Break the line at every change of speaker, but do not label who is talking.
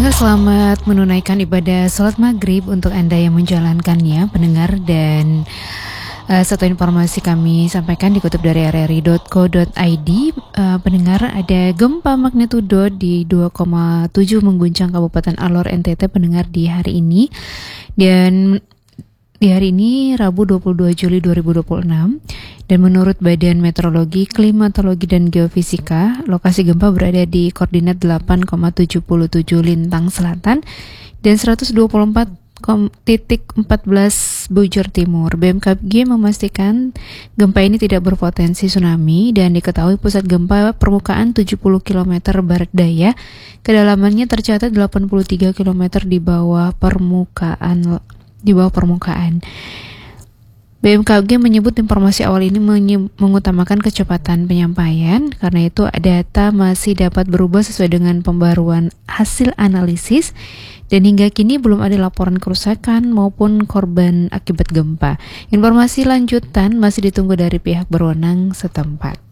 Pendengar, selamat menunaikan ibadah sholat maghrib untuk Anda yang menjalankannya, pendengar. Dan satu informasi kami sampaikan dikutip dari rri.co.id. Pendengar, ada gempa magnitudo di 2,7 mengguncang Kabupaten Alor, NTT, pendengar, di hari ini. Dan di hari ini Rabu 22 Juli 2026, dan menurut Badan Meteorologi, Klimatologi dan Geofisika, lokasi gempa berada di koordinat 8,77 lintang selatan dan 124,14 bujur timur. BMKG memastikan gempa ini tidak berpotensi tsunami dan diketahui pusat gempa permukaan 70 km barat daya, kedalamannya tercatat 83 km di bawah permukaan. BMKG menyebut informasi awal ini mengutamakan kecepatan penyampaian, karena itu data masih dapat berubah sesuai dengan pembaruan hasil analisis, dan hingga kini belum ada laporan kerusakan maupun korban akibat gempa. Informasi lanjutan masih ditunggu dari pihak berwenang setempat.